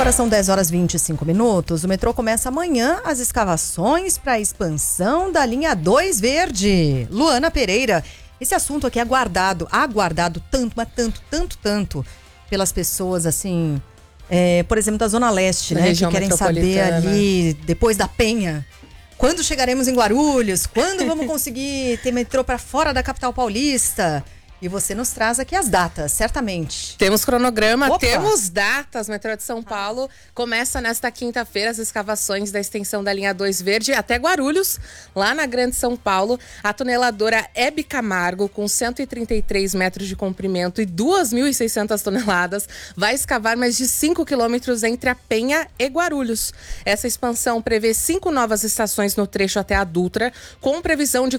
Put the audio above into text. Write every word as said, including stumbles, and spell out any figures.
Agora são dez horas e vinte e cinco minutos. O metrô começa amanhã as escavações para a expansão da linha dois Verde. Luana Pereira, esse assunto aqui é aguardado, aguardado tanto, mas tanto, tanto, tanto pelas pessoas, assim, é, por exemplo, da Zona Leste, Na né? região Que querem saber ali, depois da Penha, quando chegaremos em Guarulhos, quando vamos conseguir ter metrô para fora da capital paulista. E você nos traz aqui as datas, certamente. Temos cronograma, Opa. temos datas. Metrô de São Paulo começa nesta quinta-feira as escavações da extensão da linha dois Verde até Guarulhos, lá na Grande São Paulo. A tuneladora Hebe Camargo, com cento e trinta e três metros de comprimento e duas mil e seiscentas toneladas, vai escavar mais de cinco quilômetros entre a Penha e Guarulhos. Essa expansão prevê cinco novas estações no trecho até a Dutra, com previsão de